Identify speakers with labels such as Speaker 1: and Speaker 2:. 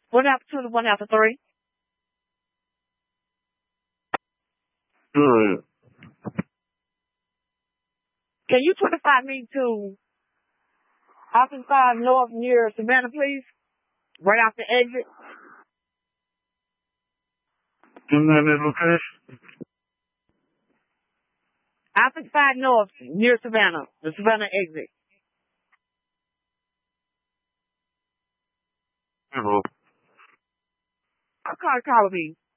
Speaker 1: 1 after 2 to 1 after 3.
Speaker 2: Good.
Speaker 1: Can you 25 me to Office 5 North near Savannah, please? Right off the exit.
Speaker 2: Give me that location.
Speaker 1: Office 5 North near Savannah, the Savannah exit.
Speaker 2: Hello.
Speaker 1: I'll call me.